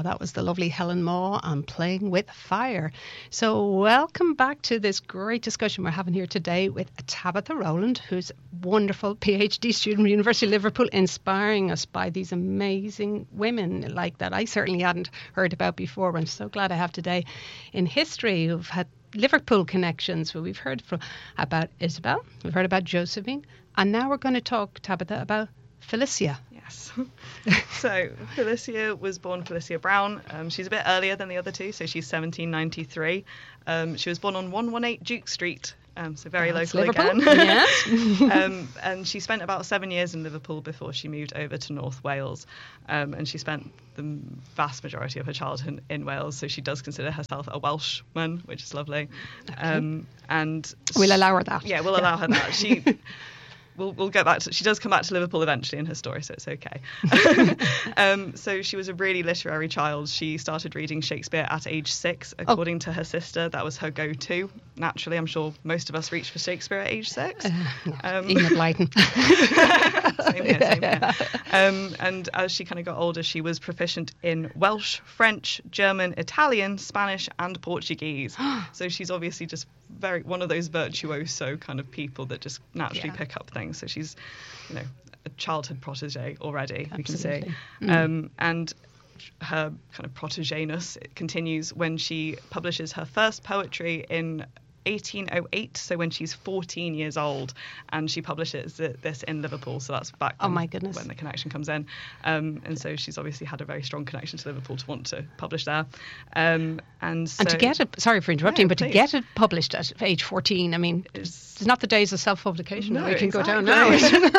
that was the lovely Helen Maw and Playing with Fire. So welcome back to this great discussion we're having here today with Tabitha Rowland, who's a wonderful PhD student at University of Liverpool, inspiring us by these amazing women like that I certainly hadn't heard about before. I'm so glad I have today in history who've had Liverpool connections. Well, we've heard about Isabel, we've heard about Josephine, and now we're going to talk, Tabitha, about Felicia. Yes. So Felicia was born Felicia Brown. She's a bit earlier than the other two, so she's 1793. She was born on 118 Duke Street, so very local Liverpool. again. Yes. And she spent about 7 years in Liverpool before she moved over to North Wales. And she spent the vast majority of her childhood in Wales, so she does consider herself a Welshman, which is lovely. Okay. And we'll allow her that. Yeah, we'll allow her that. She... We'll get back to. She does come back to Liverpool eventually in her story, so it's okay. So she was a really literary child. She started reading Shakespeare at age 6, according to her sister. That was her go-to. Naturally, I'm sure most of us reached for Shakespeare at age 6. Enid Blyton. Same here. And as she kind of got older, she was proficient in Welsh, French, German, Italian, Spanish, and Portuguese. So she's obviously just one of those virtuoso kind of people that just naturally pick up things. So she's, a childhood protege already. Absolutely. We can say, and her kind of protégé-ness continues when she publishes her first poetry in 1808, so when she's 14 years old, and she publishes this in Liverpool, so that's back when, oh my goodness, when the connection comes in, and so she's obviously had a very strong connection to Liverpool to want to publish there, and to get it, sorry for interrupting, but please. To get it published at age 14, I mean, it's not the days of self-publication that we can exactly. go down now.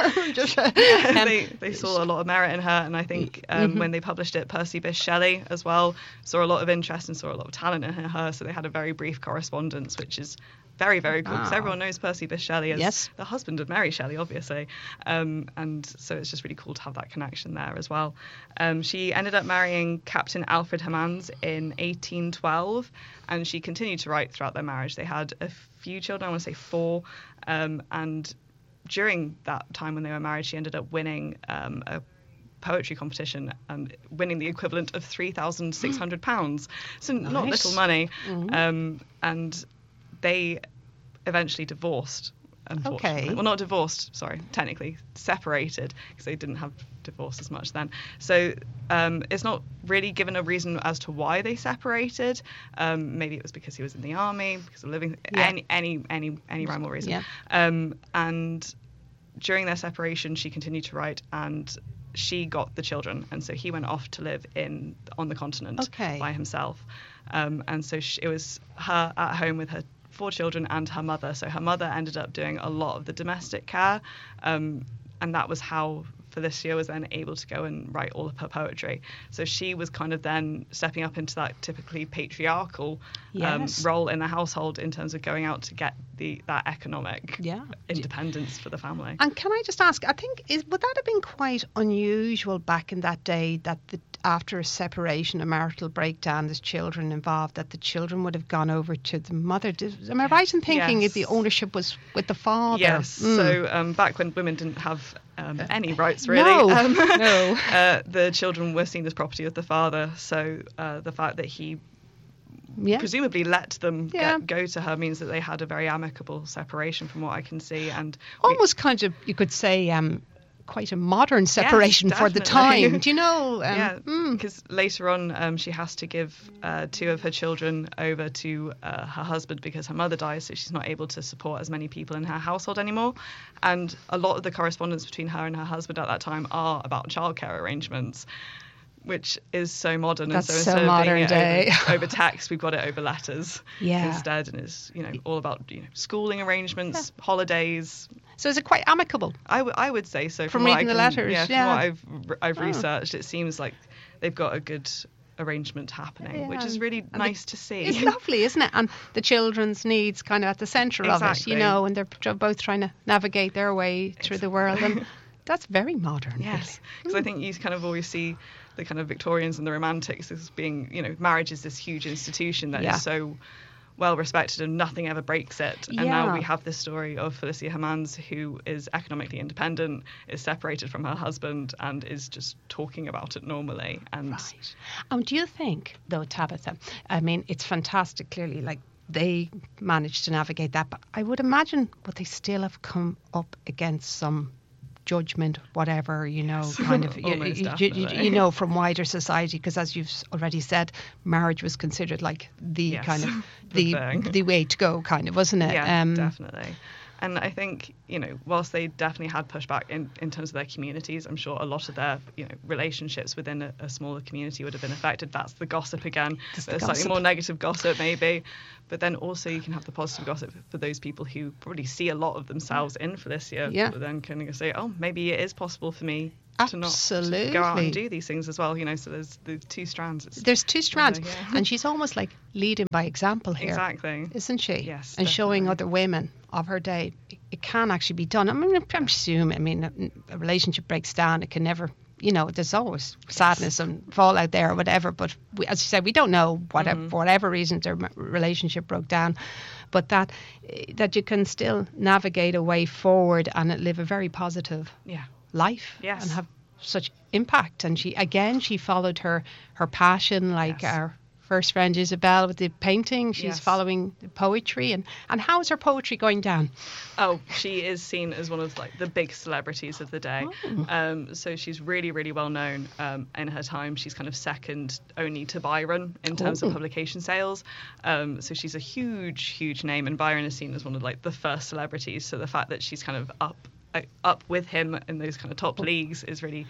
They saw a lot of merit in her, and I think when they published it, Percy Bysshe Shelley as well saw a lot of interest and saw a lot of talent in her, so they had a very brief correspondence, which is very, very cool, because everyone knows Percy Bysshe Shelley as the husband of Mary Shelley, obviously, and so it's just really cool to have that connection there as well. She ended up marrying Captain Alfred Hermans in 1812, and she continued to write throughout their marriage. They had a few children, I want to say 4, and during that time when they were married, she ended up winning a poetry competition and winning the equivalent of £3,600. So nice. Not little money. And they eventually divorced, unfortunately. Okay. Well, not divorced, sorry, technically separated, because they didn't have divorce as much then. So it's not really given a reason as to why they separated. Maybe it was because he was in the army, because of living, any rhyme or reason. Yeah. And during their separation, she continued to write, and she got the children, and so he went off to live on the continent by himself. And so it was her at home with her 4 children and her mother. So her mother ended up doing a lot of the domestic care, and that was how Felicia was then able to go and write all of her poetry. So she was kind of then stepping up into that typically patriarchal role in the household in terms of going out to get that economic independence for the family. And can I just ask, I think, would that have been quite unusual back in that day, that after a separation, a marital breakdown, there's children involved, that the children would have gone over to the mother? Am I right in thinking the ownership was with the father? Yes. So back when women didn't have any rights, really. No. The children were seen as property of the father. So the fact that he presumably let them go to her means that they had a very amicable separation, from what I can see. And almost kind of, you could say, quite a modern separation for the time. Do you know? Because later on she has to give 2 of her children over to her husband because her mother dies, so she's not able to support as many people in her household anymore. And a lot of the correspondence between her and her husband at that time are about childcare arrangements, which is so modern. That's and so instead modern of being day. over text, we've got it over letters instead, and it's all about schooling arrangements, holidays. So is it quite amicable? I would say so. From reading the letters, from what I've researched, it seems like they've got a good arrangement happening, which is really nice to see. It's lovely, isn't it? And the children's needs kind of at the centre of it, and they're both trying to navigate their way through the world, and that's very modern. Yes, because I think you kind of always see the kind of Victorians and the Romantics as being, marriage is this huge institution that is so well respected and nothing ever breaks it. And now we have this story of Felicia Hermans, who is economically independent, is separated from her husband, and is just talking about it normally. And do you think, though, Tabitha, I mean, it's fantastic, clearly, like they managed to navigate that, but I would imagine would they still have come up against some judgment, whatever, you know, kind of, you know, from wider society, because as you've already said, marriage was considered like the kind of the way to go, kind of, wasn't it? Yeah, definitely. And I think, you know, whilst they definitely had pushback in terms of their communities, I'm sure a lot of their, you know, relationships within a smaller community would have been affected. That's the gossip again. There's slightly more negative gossip maybe. But then also you can have the positive gossip for those people who probably see a lot of themselves in Felicia. Yeah. But then kind of say, oh, maybe it is possible for me Absolutely. to go out and do these things as well, you know. So there's the two strands. There's two strands, and she's almost like leading by example here. Exactly. Isn't she? Yes. And definitely. Showing other women of her day it can actually be done. I mean, I'm assuming, I mean, a relationship breaks down, it can never, you know, there's always sadness and fallout there or whatever, but as you said, we don't know for whatever reason their relationship broke down, but that you can still navigate a way forward and live a very positive life and have such impact. And she followed her passion, like our first friend Isabel with the painting. She's following the poetry. And how is her poetry going down? Oh, she is seen as one of like the big celebrities of the day. So she's really, really well known in her time. She's kind of second only to Byron in terms of publication sales. So she's a huge, huge name, and Byron is seen as one of like the first celebrities. So the fact that she's kind of up with him in those kind of top leagues is really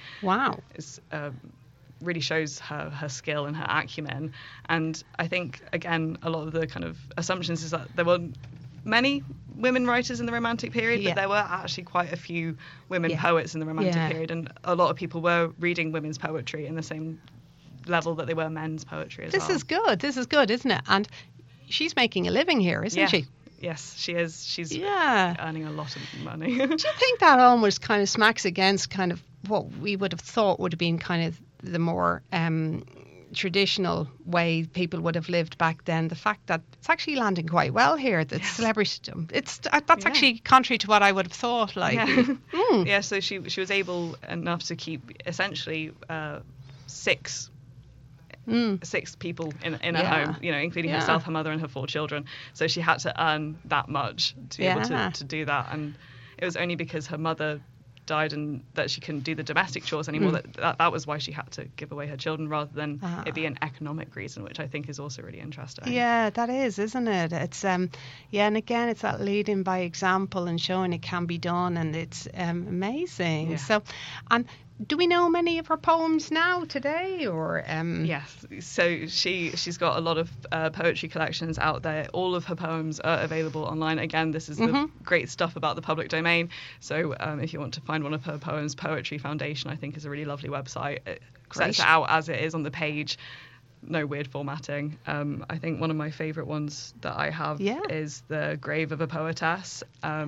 really shows her skill and her acumen. And I think, again, a lot of the kind of assumptions is that there weren't many women writers in the Romantic period, but there were actually quite a few women poets in the Romantic period, and a lot of people were reading women's poetry in the same level that they were men's poetry as well. This is good, isn't it? And she's making a living here, isn't she? Yes, she is. She's earning a lot of money. Do you think that almost kind of smacks against kind of what we would have thought would have been kind of the more traditional way people would have lived back then? The fact that it's actually landing quite well here, that celebrity, that's actually contrary to what I would have thought. Like, so she was able enough to keep essentially six people in her home, you know, including herself, her mother, and her 4 children. So she had to earn that much to be able to do that. And it was only because her mother died and that she couldn't do the domestic chores anymore that was why she had to give away her children, rather than it be an economic reason, which I think is also really interesting. Yeah, that is, isn't it? It's and again, it's that leading by example and showing it can be done, and it's amazing. So, and do we know many of her poems now today, or Yes, so she's got a lot of poetry collections out there. All of her poems are available online. Again, this is the great stuff about the public domain. So if you want to find one of her poems, Poetry Foundation, I think, is a really lovely website. It sets it out as it is on the page. No weird formatting. I think one of my favourite ones that I have is The Grave of a Poetess.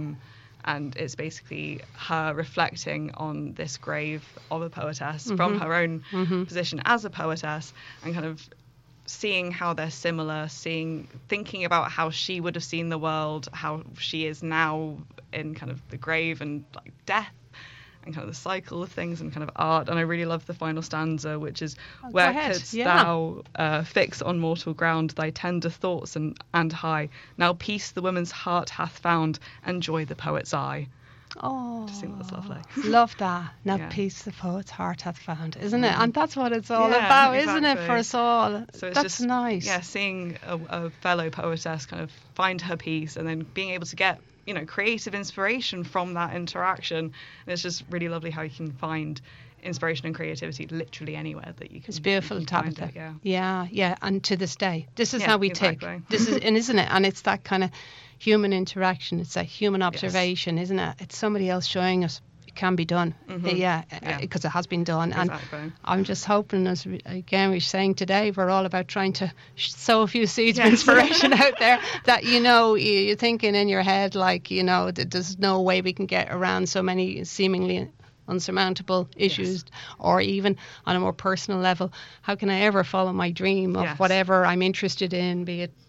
And it's basically her reflecting on this grave of a poetess from her own position as a poetess, and kind of seeing how they're similar, thinking about how she would have seen the world, how she is now in kind of the grave and like death, and kind of the cycle of things and kind of art. And I really love the final stanza, which is, where couldst thou fix on mortal ground thy tender thoughts and high? Now peace the woman's heart hath found, and joy the poet's eye. Oh, I just think that's lovely. Love that. Now peace the poet's heart hath found, isn't it? And that's what it's all about, isn't it, for us all? So it's that's nice. Yeah, seeing a fellow poetess kind of find her peace, and then being able to get, you know, creative inspiration from that interaction. And it's just really lovely how you can find inspiration and creativity literally anywhere that you can. It's beautiful, Tabitha. Yeah. And to this day, this is how we tick. This is, and isn't it? And it's that kind of human interaction. It's that human observation, isn't it? It's somebody else showing us it can be done. Because it has been done. Exactly. And I'm just hoping, as again we're saying today, we're all about trying to sow a few seeds of inspiration out there, that, you know, you're thinking in your head, like, you know, that there's no way we can get around so many seemingly unsurmountable issues, or even on a more personal level, how can I ever follow my dream of whatever I'm interested in, be it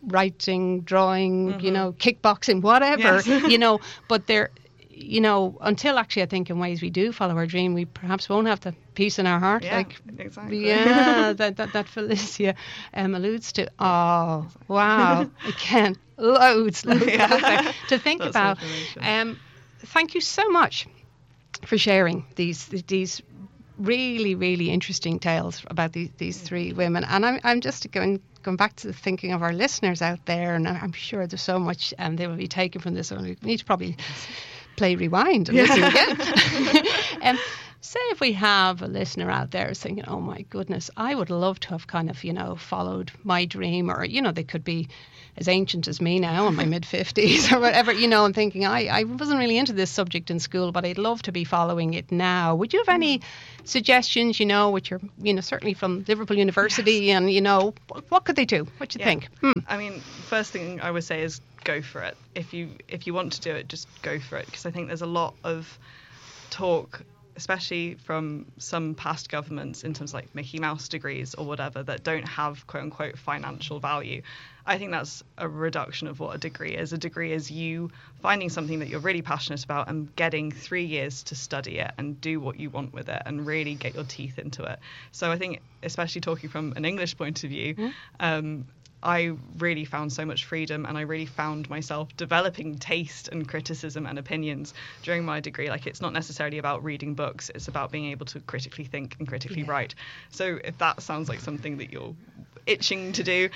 writing, drawing, kickboxing, whatever, Yes. but they're, until actually I think in ways we do follow our dream, we perhaps won't have the peace in our heart. Yeah, exactly. Yeah, that Felicia alludes to. Oh, wow. Again, loads to think Lots about. of information. Thank you so much for sharing these really, really interesting tales about these three women. And I'm just going back to the thinking of our listeners out there, and I'm sure there's so much they will be taken from this. We need to probably play rewind and listen again. Say if we have a listener out there saying, oh my goodness, I would love to have kind of, followed my dream, or, they could be as ancient as me now in my mid-50s or whatever, and thinking I wasn't really into this subject in school, but I'd love to be following it now. Would you have any suggestions, which are, certainly from Liverpool University, and, what could they do? What do you think? I mean, first thing I would say is go for it. If you want to do it, just go for it, because I think there's a lot of talk, especially from some past governments, in terms of like Mickey Mouse degrees or whatever, that don't have quote unquote financial value. I think that's a reduction of what a degree is. A degree is you finding something that you're really passionate about and getting 3 years to study it and do what you want with it and really get your teeth into it. So I think, especially talking from an English point of view, I really found so much freedom, and I really found myself developing taste and criticism and opinions during my degree. Like, it's not necessarily about reading books, it's about being able to critically think and critically write. So if that sounds like something that you're itching to do,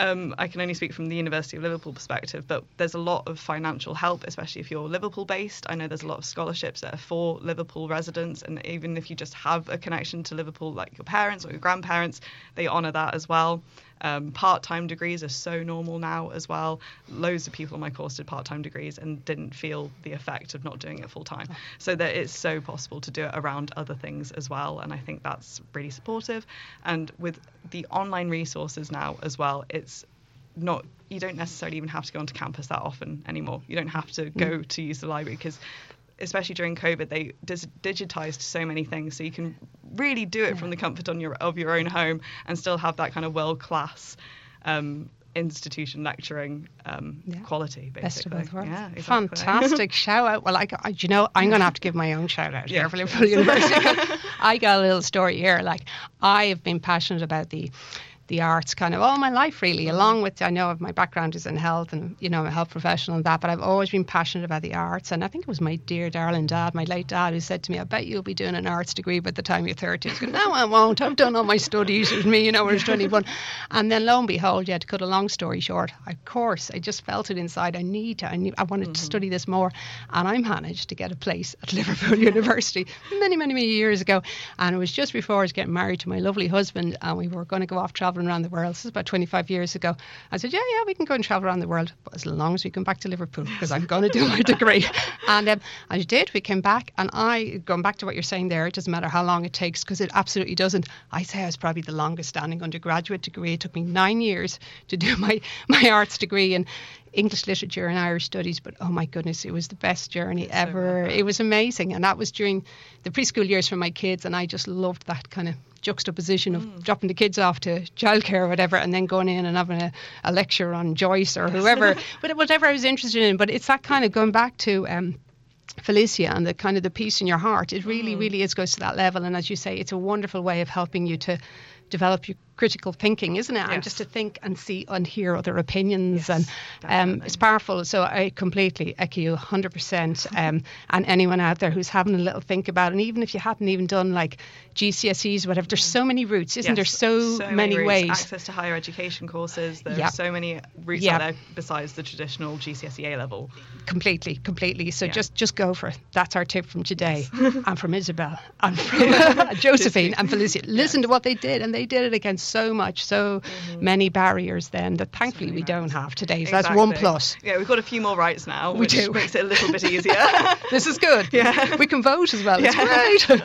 I can only speak from the University of Liverpool perspective, but there's a lot of financial help, especially if you're Liverpool based. I know there's a lot of scholarships that are for Liverpool residents, and even if you just have a connection to Liverpool, like your parents or your grandparents, they honour that as well. Part-time degrees are so normal now as well. Loads of people on my course did part-time degrees and didn't feel the effect of not doing it full-time. So that it's so possible to do it around other things as well, and I think that's really supportive. And with the online resources now as well, it's not, you don't necessarily even have to go onto campus that often anymore. You don't have to go to use the library, because especially during COVID, they digitized so many things, so you can really do it from the comfort of your own home and still have that kind of world-class institution lecturing quality, basically. Best of both worlds. Yeah, exactly. Fantastic shout out. Well, I'm going to have to give my own shout out here for Liverpool University. I got a little story here. Like, I have been passionate about the arts kind of all my life, really, along with, I know my background is in health, and I'm a health professional and that, but I've always been passionate about the arts. And I think it was my dear darling dad, my late dad, who said to me, I bet you'll be doing an arts degree by the time you're 30. I was going, no, I won't. I've done all my studies with me, when I was 21. And then lo and behold, to cut a long story short, of course, I just felt it inside. I wanted to study this more. And I managed to get a place at Liverpool University many, many, many years ago. And it was just before I was getting married to my lovely husband, and we were going to go off traveling around the world. This is about 25 years ago. I said, yeah, we can go and travel around the world, but as long as we come back to Liverpool, because I'm going to do my degree. And I did. We came back, and going back to what you're saying there, it doesn't matter how long it takes, because it absolutely doesn't. I say I was probably the longest standing undergraduate degree. It took me 9 years to do my arts degree in English literature and Irish studies, but oh my goodness, it was the best journey ever. It was amazing, and that was during the preschool years for my kids, and I just loved that kind of juxtaposition of dropping the kids off to childcare or whatever, and then going in and having a lecture on Joyce or whoever, but whatever I was interested in. But it's that kind of going back to Felicia and the kind of the peace in your heart. It really, really goes to that level, and as you say, it's a wonderful way of helping you to develop your critical thinking, isn't it? Yes. And just to think and see and hear other opinions. Yes, and it's powerful. So I completely echo you 100%. And anyone out there who's having a little think about it, and even if you hadn't even done like GCSEs or whatever, there's so many routes, isn't there? So many routes. ways. Access to higher education courses. There are so many routes out there besides the traditional GCSE A level. Completely. So just go for it. That's our tip from today. And from Isabel and from Josephine and Felicia. Listen to what they did, and they did it against so many barriers then that thankfully we don't have today. So that's one plus. Yeah, we've got a few more rights now, We which do. makes it a little bit easier. This is good. Yeah. We can vote as well. It's great.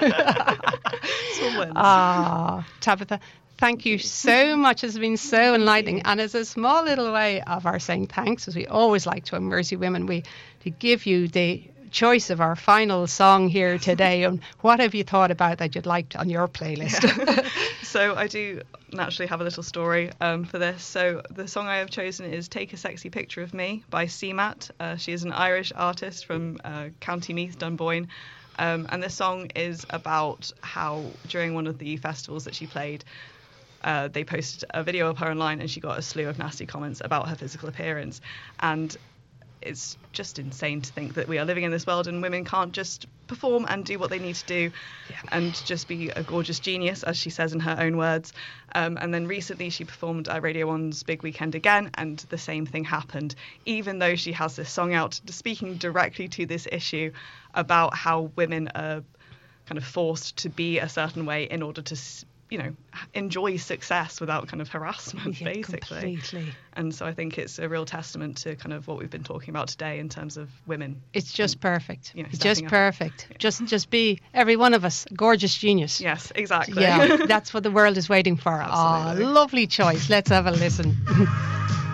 Tabitha, thank you so much. It's been so enlightening. And as a small little way of our saying thanks, as we always like to Mercy Women, to give you the choice of our final song here today. And what have you thought about that you'd like on your playlist? Yeah. So I do naturally have a little story for this. So the song I have chosen is Take a Sexy Picture of Me by CMAT. She is an Irish artist from County Meath, Dunboyne. And this song is about how during one of the festivals that she played, they posted a video of her online and she got a slew of nasty comments about her physical appearance. And it's just insane to think that we are living in this world and women can't just perform and do what they need to do and just be a gorgeous genius, as she says in her own words. And then recently she performed at Radio 1's Big Weekend again, and the same thing happened, even though she has this song out speaking directly to this issue about how women are kind of forced to be a certain way in order to, you know, enjoy success without kind of harassment, basically. Completely. And so I think it's a real testament to kind of what we've been talking about today in terms of women. It's just perfect. You know, It's just stepping up. perfect. Just be, every one of us, a gorgeous genius. Yes, exactly. Yeah, that's what the world is waiting for. Absolutely. Lovely choice. Let's have a listen.